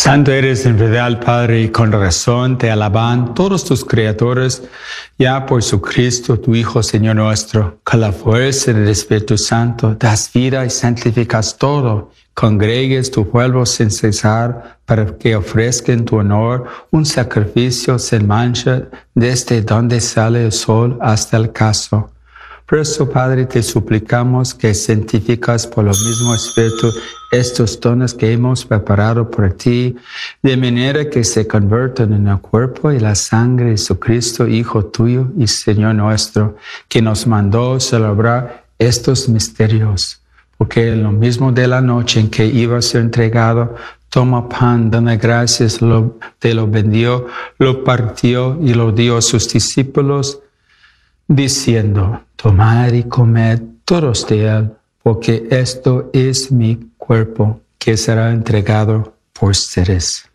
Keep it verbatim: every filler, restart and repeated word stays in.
Santo eres en verdad, Padre, y con razón te alaban todos tus criaturas, ya por su Cristo, tu Hijo, Señor nuestro, con la fuerza del Espíritu Santo, das vida y santificas todo, congregues tu pueblo sin cesar, para que ofrezcan en tu honor un sacrificio sin mancha, desde donde sale el sol hasta el ocaso. Por eso, Padre, te suplicamos que santificas por el mismo Espíritu estos dones que hemos preparado por ti, de manera que se conviertan en el cuerpo y la sangre de Jesucristo, Hijo tuyo y Señor nuestro, que nos mandó celebrar estos misterios. Porque en lo mismo de la noche en que iba a ser entregado, toma pan, dando gracias, lo, te lo bendió, lo partió y lo dio a sus discípulos, diciendo: tomad y comed todos de él, porque esto es mi cuerpo que será entregado por ustedes.